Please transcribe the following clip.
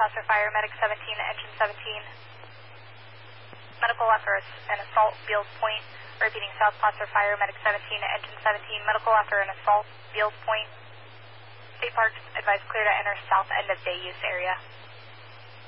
Placer Fire, Medic 17, Engine 17. Medical after an assault, Beals Point. Repeating, South Placer Fire, Medic 17, Engine 17. Medical after an assault, Beals Point. State Parks, advise clear to enter south end of day use area.